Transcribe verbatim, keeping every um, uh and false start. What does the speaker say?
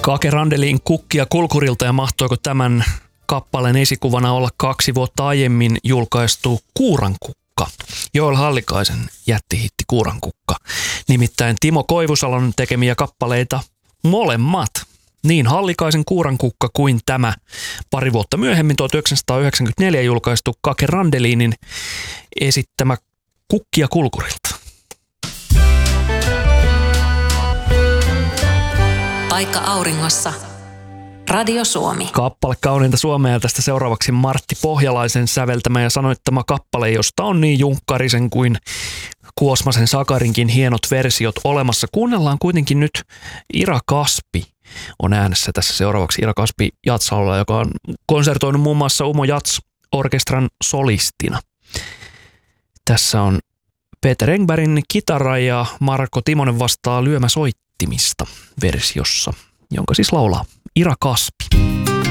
Kake Randelin Kukkia kulkurilta, ja mahtoiko tämän kappaleen esikuvana olla kaksi vuotta aiemmin julkaistu Kuurankukka, Joel Hallikaisen jättihitti Kuurankukka. Nimittäin Timo Koivusalon tekemiä kappaleita molemmat, niin Hallikaisen Kuurankukka kuin tämä pari vuotta myöhemmin tuhatyhdeksänsataayhdeksänkymmentäneljä julkaistu Kake Randelinin esittämä Kukkia kulkurilta. Aika auringossa. Radio Suomi. Kappale kauniinta suomea, ja tästä seuraavaksi Martti Pohjalaisen säveltämä ja sanoittama kappale, josta on niin Junkkarisen kuin Kuosmasen Sakarinkin hienot versiot olemassa. Kuunnellaan kuitenkin nyt Ira Kaspi on äänessä tässä seuraavaksi. Ira Kaspi Jatsalolla, joka on konsertoinut muun muassa Umo Jats-orkestran solistina. Tässä on Peter Engbergin kitara ja Marko Timonen vastaa lyömäsoittimista versiossa, jonka siis laulaa Ira Kaspi.